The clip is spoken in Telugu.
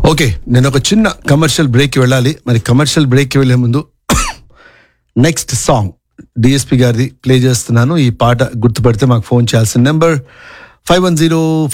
ఓకే, నేను ఒక చిన్న కమర్షియల్ బ్రేక్కి వెళ్ళాలి. మరి కమర్షియల్ బ్రేక్కి వెళ్ళే ముందు నెక్స్ట్ సాంగ్ డిఎస్పి గారిది ప్లే చేస్తున్నాను. ఈ పాట గుర్తుపడితే మాకు ఫోన్ చేయాల్సిన నెంబర్ 510